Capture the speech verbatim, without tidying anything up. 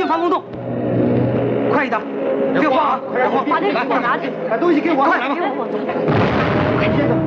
严防空洞。快一点，给我啊！ 把那个给我拿去， 把东西给我，快来吧！ 给我， 快，先生。